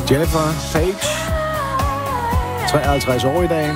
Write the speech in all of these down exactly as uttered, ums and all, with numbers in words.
Jennifer Page, treoghalvtreds år i dag.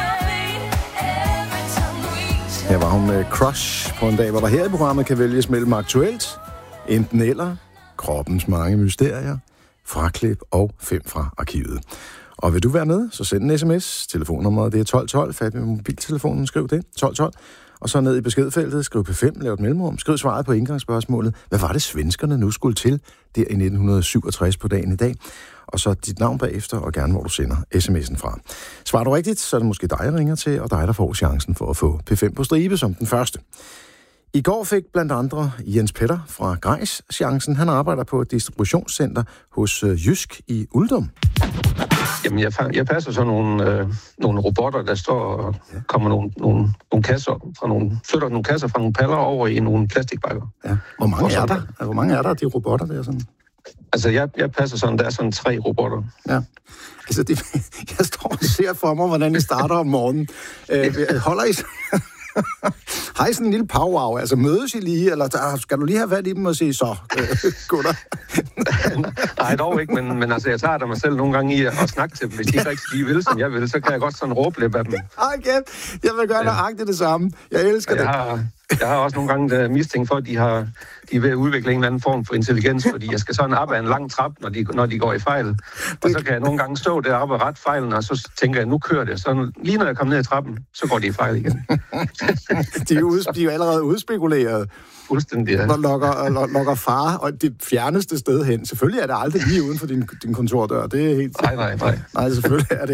Her var hun med Crush på en dag, hvor der her i programmet kan vælges mellem aktuelt, enten eller, kroppens mange mysterier, fraklip og fem fra arkivet. Og vil du være med, så send en sms. Telefonnummeret det er tolv tolv. Fat med mobiltelefonen, skriv det. tolv tolv. Og så ned i beskedfeltet, skriv P fem, lav et mellemrum. Skriv svaret på indgangsspørgsmålet. Hvad var det, svenskerne nu skulle til der i nitten syvogtres på dagen i dag? Og så dit navn bagefter, og gerne hvor du sender sms'en fra. Svarer du rigtigt, så er det måske dig, der ringer til, og dig, der får chancen for at få P fem på stribe som den første. I går fik blandt andre Jens Petter fra Grejs chancen. Han arbejder på et distributionscenter hos Jysk i Uldum. Jamen, jeg, jeg passer så nogle, øh, nogle robotter, der står og kommer nogle, nogle, nogle kasser fra nogle, flytter nogle kasser fra nogle paller over i nogle plastikbakker. Ja. Hvor mange er der? Hvor mange er der, de robotter der sådan? Altså, jeg, jeg passer sådan, der er sådan tre robotter. Ja. Altså, det, jeg står og ser for mig, hvordan I starter om morgenen. Øh, holder I har I sådan en lille powwow? Altså, mødes I lige, eller skal du lige have været i dem og sige, så, øh, gutter? Nej, dog ikke, men, men altså, jeg tager da mig selv nogle gange i at snakke til dem. Hvis de ikke rigtig lige vil, som jeg vil, så kan jeg godt sådan råbe lidt af dem. Okay, jeg vil gøre nøjagtigt det samme. Jeg elsker jeg det. Har, jeg har også nogle gange mistænkt for, at de, har, de er ved at udvikle en eller anden form for intelligens, fordi jeg skal sådan op ad en lang trap, når de, når de går i fejl. Og så kan jeg nogle gange stå deroppe og rette fejlen, og så tænker jeg, nu kører det. Så lige når jeg kommer ned i trappen, så går de i fejl igen. de, er ud, de er jo allerede udspekuleret. Fuldstændig, ja. Når lokker, lokker far og det fjerneste sted hen. Selvfølgelig er det aldrig lige uden for din, din kontordør. Det er helt... Nej, nej, nej. Nej, selvfølgelig er det